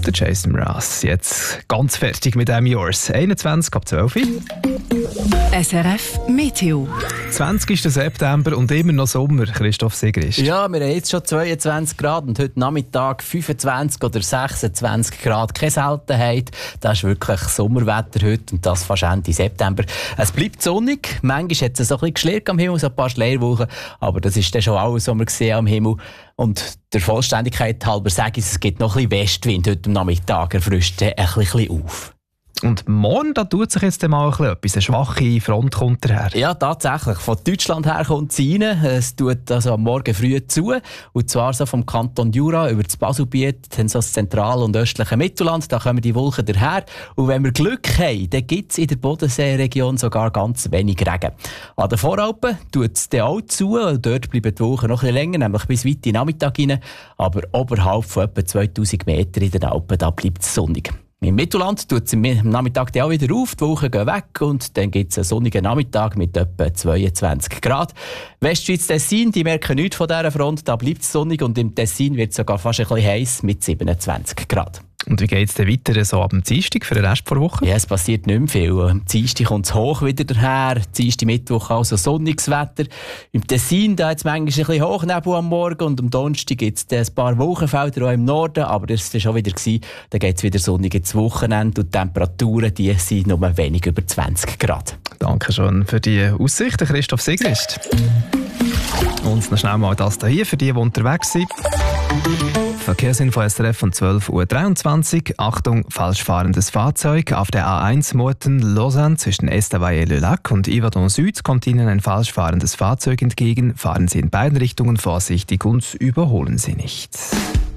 Der Jason Mraz, jetzt ganz fertig mit dem Yours. 21 ab 12 Uhr. SRF Meteo. 20. September und immer noch Sommer, Christoph Sigrist. Ja, wir haben jetzt schon 22 Grad und heute Nachmittag 25 oder 26 Grad. Keine Seltenheit. Das ist wirklich Sommerwetter heute und das fast Ende September. Es bleibt sonnig. Manchmal hat es so ein bisschen geschlägt am Himmel, so ein paar Schleierwolken. Aber das ist dann schon alles, was wir gesehen am Himmel. Und der Vollständigkeit halber sage ich, es gibt noch ein bisschen Westwind heute Nachmittag. Er frischt ein bisschen auf. Und morgen, da tut sich jetzt mal etwas. Eine schwache Front kommt daher. Ja, tatsächlich. Von Deutschland her kommt sie rein. Es tut also am Morgen früh zu. Und zwar so vom Kanton Jura über das Baselbiet, dann so das zentrale und östliche Mittelland. Da kommen die Wolken daher. Und wenn wir Glück haben, dann gibt es in der Bodenseeregion sogar ganz wenig Regen. An den Voralpen tut es dann auch zu. Und dort bleiben die Wolken noch ein bisschen länger, nämlich bis weit in den Nachmittag rein. Aber oberhalb von etwa 2000 Metern in den Alpen, da bleibt es sonnig. Im Mittelland tut es am Nachmittag auch wieder auf, die Wolken gehen weg und dann gibt es einen sonnigen Nachmittag mit etwa 22 Grad. Westschweiz, Tessin, die merken nichts von dieser Front, da bleibt es sonnig und im Tessin wird es sogar fast ein bisschen heiß mit 27 Grad. Und wie geht es dann weiter so ab dem Dienstag für den Rest der Woche? Ja, es passiert nicht mehr viel. Am Dienstag kommt es hoch wieder daher. Dienstag, Mittwoch also sonniges Wetter. Im Tessin da hat es manchmal ein bisschen Hochnebel am Morgen und am Donnerstag gibt es ein paar Wolkenfelder auch im Norden, aber das war schon wieder. Dann geht es wieder sonnig ins Wochenende und die Temperaturen die sind nur wenig über 20 Grad. Danke schon für die Aussichten, Christoph Sigrist. Und noch schnell mal das hier für die unterwegs sind. Verkehrsinfo SRF von 12.23 Uhr. Achtung, falsch fahrendes Fahrzeug. Auf der A1 Murten-Lausanne zwischen Estavayer-le-Lac und Yverdon Süd kommt Ihnen ein falsch fahrendes Fahrzeug entgegen. Fahren Sie in beiden Richtungen vorsichtig und überholen Sie nicht.